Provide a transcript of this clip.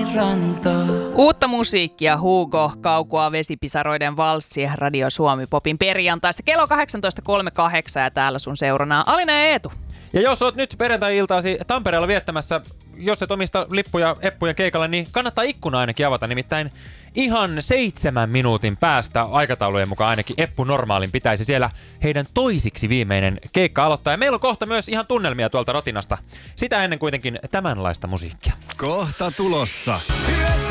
Uutta musiikkia Hugo, Kaukua vesipisaroiden valssi, Radio Suomi Popin perjantaissa kello 18.38 ja täällä sun seurana Alina ja Eetu. Ja jos oot nyt perjantai-iltaasi Tampereella viettämässä, jos et omista lippuja Eppujen keikalle, niin kannattaa ikkuna ainakin avata. Nimittäin ihan 7 minuutin päästä aikataulujen mukaan ainakin Eppu Normaalin pitäisi siellä heidän toisiksi viimeinen keikka aloittaa. Ja meillä on kohta myös ihan tunnelmia tuolta Rotinasta. Sitä ennen kuitenkin tämänlaista musiikkia. Kohta tulossa.